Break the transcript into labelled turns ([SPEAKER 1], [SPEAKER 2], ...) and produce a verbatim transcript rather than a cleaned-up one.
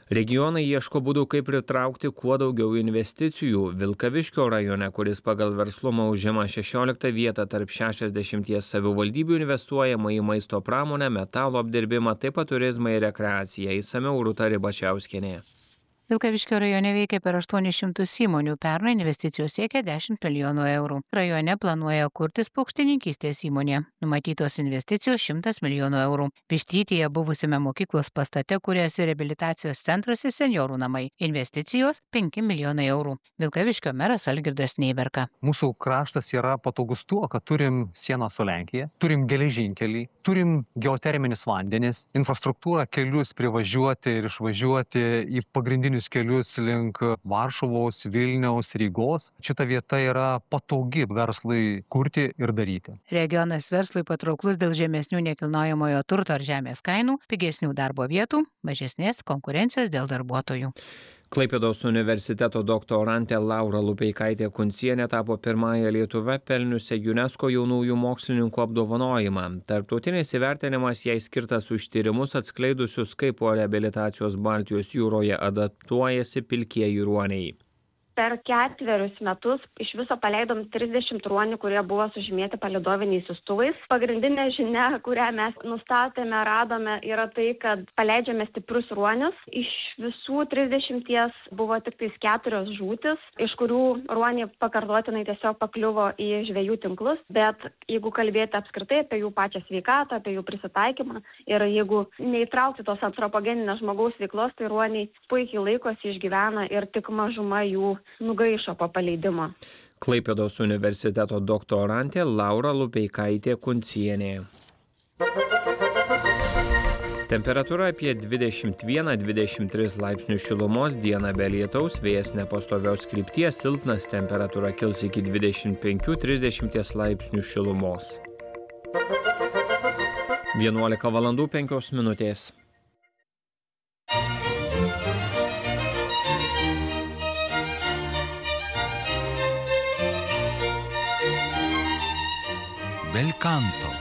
[SPEAKER 1] Regionai ieško būdų, kaip pritraukti kuo daugiau investicijų. Vilkaviškio rajone, kuris pagal verslumą užima šešioliktą vietą tarp šešiasdešimties savivaldybių, investuojama į maisto pramonę, metalo apdirbimą, taip pat turizmą ir rekreaciją. Išsamiau Rūta Ribačiauskienė.
[SPEAKER 2] Vilkaviškio rajone veikia per aštuonis šimtus įmonių, pernai investicijos siekia dešimt milijonų eurų. Rajone planuoja kurtis paukštininkystės įmonė. Numatytos investicijos šimtas milijonų eurų. Vištytyje buvusiame mokyklos pastate kuriasi reabilitacijos centras ir senjorų namai. Investicijos penki milijonai eurų. Vilkaviškio meras Algirdas Neiberka.
[SPEAKER 3] Mūsų kraštas yra patogus tuo, kad turim sieną su Lenkija, turim geležinkelį, turim geoterminius vandenis, infrastruktūrą, kelius privažiuoti ir išvažiuoti į pagrindinius kelius link Varšuvos, Vilniaus, Rygos. Šita vieta yra patogi verslui kurti ir daryti.
[SPEAKER 2] Regionas verslui patrauklus dėl žemesnių nekilnojamojo turto ar žemės kainų, pigesnių darbo vietų, mažesnės konkurencijos dėl darbuotojų.
[SPEAKER 1] Klaipėdos universiteto doktorantė Laura Lupeikaitė-Kuncienė tapo pirmąją Lietuvę pelniusią UNESCO jaunųjų mokslininkų apdovanojimą. Tarptautinis įvertinimas jai skirtas už tyrimus atskleidusius, kaip po reabilitacijos Baltijos jūroje adaptuojasi pilkieji ruoniai.
[SPEAKER 4] Per ketverius metus iš viso paleidom trisdešimt ruonių, kurie buvo sužymėti palydoviniais siųstuvais. Pagrindinė žinia, kurią mes nustatėme, radome, yra tai, kad paleidžiame stiprius ruonius. Iš visų trisdešimties buvo tik tais keturios žūtis, iš kurių ruoniai pakartotinai tiesiog pakliuvo į žvejų tinklus. Bet jeigu kalbėti apskritai apie jų pačią sveikatą, apie jų prisitaikymą ir jeigu neįtraukti tos antropogeninės žmogaus veiklos, tai ruoniai puikiai laikosi, išgyvena ir tik mažuma jų nugaišo po paleidimo.
[SPEAKER 1] Klaipėdos universiteto doktorantė Laura Lupeikaitė-Kuncienė. Temperatūra apie dvidešimt vieną dvidešimt tris laipsnius šilumos, dieną be lietaus, vėjas nepastovios krypties, silpnas, temperatūra kils iki dvidešimt penkių trisdešimt laipsnių šilumos. vienuolika valandų penkios minutės.
[SPEAKER 5] Bel canto.